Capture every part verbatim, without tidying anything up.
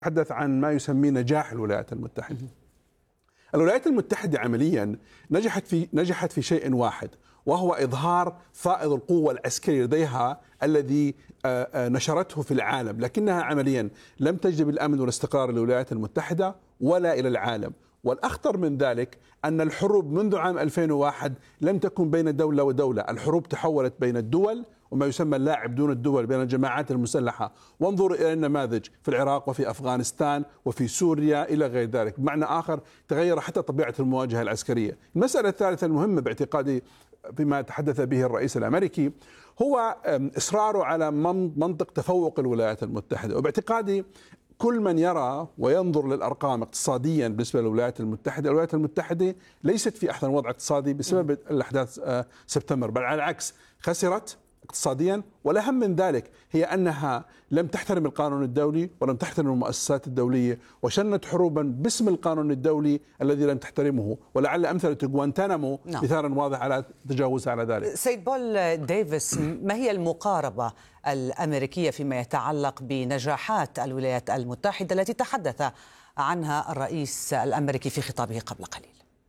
تحدث عن ما يسميه نجاح الولايات المتحدة. الولايات المتحدة عمليا نجحت في نجحت في شيء واحد، وهو إظهار فائض القوة العسكري لديها الذي نشرته في العالم، لكنها عمليا لم تجلب الأمن والاستقرار للولايات المتحدة ولا إلى العالم. والأخطر من ذلك أن الحروب منذ عام ألفين وواحد لم تكن بين دولة ودولة، الحروب تحولت بين الدول وما يسمى اللاعب دون الدول، بين الجماعات المسلحة. وانظروا إلى النماذج في العراق وفي أفغانستان وفي سوريا إلى غير ذلك. بمعنى آخر تغير حتى طبيعة المواجهة العسكرية. المسألة الثالثة المهمة باعتقادي فيما تحدث به الرئيس الأمريكي هو إصراره على منطق تفوق الولايات المتحدة. وباعتقادي كل من يرى وينظر للأرقام اقتصاديا بالنسبة للولايات المتحدة، الولايات المتحدة ليست في أحسن وضع اقتصادي بسبب الأحداث سبتمبر، بل على العكس خسرت اقتصاديا. والأهم من ذلك هي أنها لم تحترم القانون الدولي ولم تحترم المؤسسات الدولية، وشنت حروبا باسم القانون الدولي الذي لم تحترمه. ولعل أمثلة غوانتانامو نعم. مثالا واضح على تجاوزها على ذلك. سيد بول ديفيس، ما هي المقاربة الأمريكية فيما يتعلق بنجاحات الولايات المتحدة التي تحدث عنها الرئيس الأمريكي في خطابه قبل قليل؟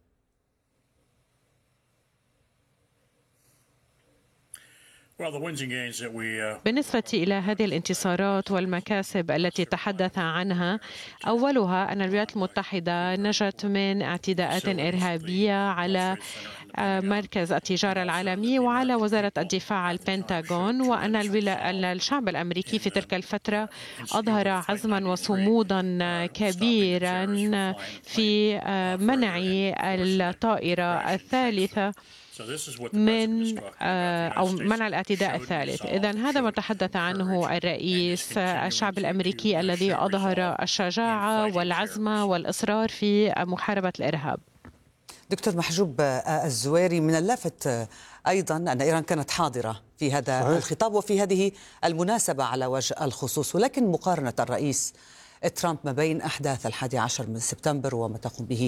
بالنسبة إلى هذه الانتصارات والمكاسب التي تحدث عنها، أولها أن الولايات المتحدة نجت من اعتداءات إرهابية على مركز التجارة العالمي وعلى وزارة الدفاع البنتاغون، وأن الشعب الأمريكي في تلك الفترة أظهر عزما وصمودا كبيرا في منع الطائرة الثالثة من أو منع الاعتداء الثالث. إذن هذا ما تحدث عنه الرئيس. الشعب الأمريكي الذي أظهر الشجاعة والعزم والإصرار في محاربة الإرهاب. دكتور محجوب الزويري، من اللافت أيضا أن إيران كانت حاضرة في هذا صحيح. الخطاب وفي هذه المناسبة على وجه الخصوص، ولكن مقارنة الرئيس ترامب ما بين أحداث الحادي عشر من سبتمبر وما تقوم به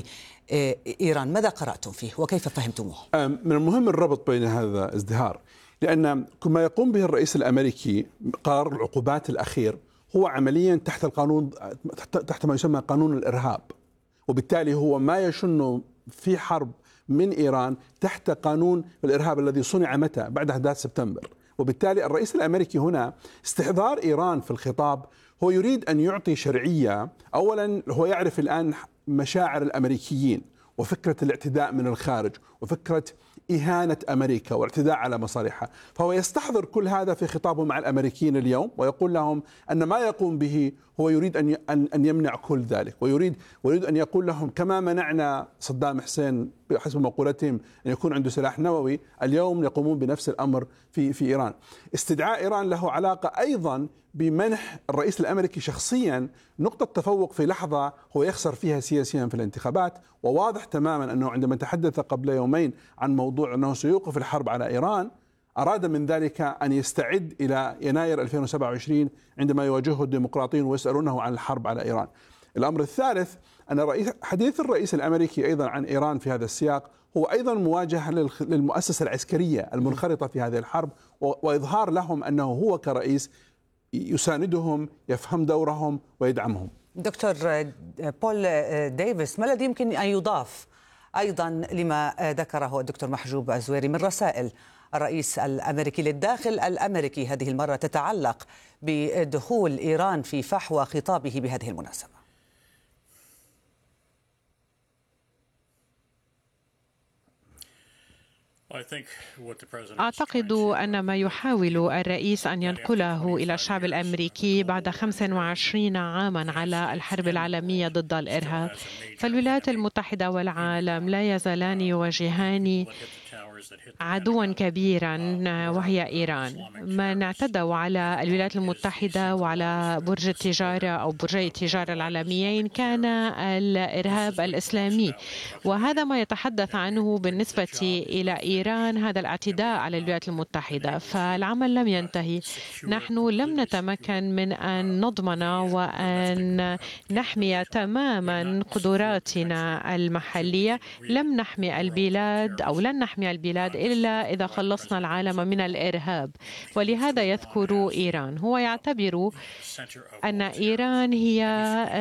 إيران، ماذا قرأتم فيه وكيف فهمتموه؟ من المهم الربط بين هذا الازدهار، لأن كما يقوم به الرئيس الأمريكي قرار العقوبات الأخير هو عمليا تحت القانون، تحت ما يسمى قانون الإرهاب، وبالتالي هو ما يشن في حرب من إيران تحت قانون الإرهاب الذي صنع متى؟ بعد أحداث سبتمبر. وبالتالي الرئيس الأمريكي هنا استحضار إيران في الخطاب هو يريد أن يعطي شرعية. أولا هو يعرف الآن مشاعر الأمريكيين وفكرة الاعتداء من الخارج وفكرة إهانة أمريكا والاعتداء على مصالحها، فهو يستحضر كل هذا في خطابه مع الأمريكيين اليوم، ويقول لهم أن ما يقوم به هو يريد أن أن يمنع كل ذلك، ويريد ويريد أن يقول لهم كما منعنا صدام حسين بحسب مقولتهم أن يكون عنده سلاح نووي، اليوم يقومون بنفس الأمر في في إيران. استدعاء إيران له علاقة أيضا بمنح الرئيس الأمريكي شخصيا نقطة تفوق في لحظة هو يخسر فيها سياسيا في الانتخابات. وواضح تماما أنه عندما تحدث قبل يومين عن موضوع أنه سيوقف الحرب على إيران، أراد من ذلك أن يستعد إلى يناير ألفين وسبعة وعشرين عندما يواجهه الديمقراطيين ويسألونه عن الحرب على إيران. الأمر الثالث أن رئيس حديث الرئيس الأمريكي أيضا عن إيران في هذا السياق هو أيضا مواجهة للمؤسسة العسكرية المنخرطة في هذه الحرب، وإظهار لهم أنه هو كرئيس يساندهم، يفهم دورهم ويدعمهم. دكتور بول ديفيس، ما الذي يمكن أن يضاف أيضا لما ذكره الدكتور محجوب الزويري من رسائل الرئيس الأمريكي للداخل الأمريكي هذه المرة تتعلق بدخول إيران في فحوى خطابه بهذه المناسبة؟ أعتقد أن ما يحاول الرئيس أن ينقله إلى الشعب الأمريكي بعد خمس وعشرين عاما على الحرب العالمية ضد الإرهاب، فالولايات المتحدة والعالم لا يزالان يواجهان عدوا كبيرا وهي إيران. من اعتدوا على الولايات المتحدة وعلى برج التجارة أو برجي التجارة العالميين كان الإرهاب الإسلامي، وهذا ما يتحدث عنه بالنسبة إلى إيران، هذا الاعتداء على الولايات المتحدة. فالعمل لم ينتهي، نحن لم نتمكن من أن نضمن وأن نحمي تماما قدراتنا المحلية. لم نحمي البلاد أو لن نحمي البلاد إلا إذا خلصنا العالم من الإرهاب. ولهذا يذكر إيران، هو يعتبر أن إيران هي